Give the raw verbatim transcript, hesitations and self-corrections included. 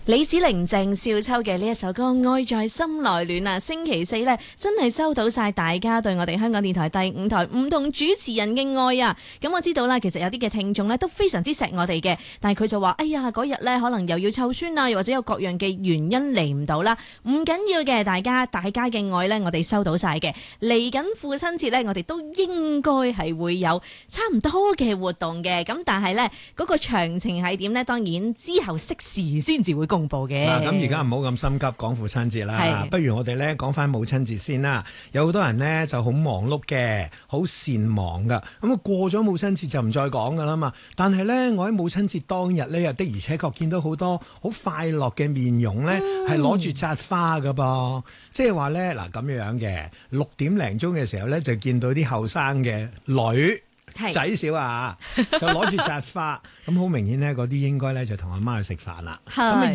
李子玲、鄭少秋嘅呢一首歌《愛在心內暖》啊，星期四呢真係收到晒大家對我哋香港電台第五台唔同主持人嘅愛啊！咁我知道啦，其實有啲嘅聽眾呢都非常之錫我哋嘅，但係佢就話：哎呀，嗰日呢可能又要湊孫啊，又或者有各樣嘅原因嚟唔到啦。唔緊要嘅，大家大家嘅愛呢，我哋收到晒嘅。嚟緊父親節呢，我哋都應該係會有差唔多嘅活動嘅。咁但係呢，嗰、嗰個詳情係點呢？當然之後適時先至會公布嘅。 嗱，咁而家唔好咁心急講父親節啦，不如我哋咧講翻母親節先啦。有好多人呢就好忙碌嘅，好善忘噶。咁啊過咗母親節就唔再講噶啦嘛。但係咧，我喺母親節當日咧，又的而且確見到好多好快樂嘅面容咧，係攞住紮花噶噃。即係話咧，嗱咁樣嘅六點零鐘嘅時候咧，就見到啲後生嘅女仔少啊，就攞住紮花，咁好明顯咧，嗰啲應該咧就同阿媽去食飯啦。咁啊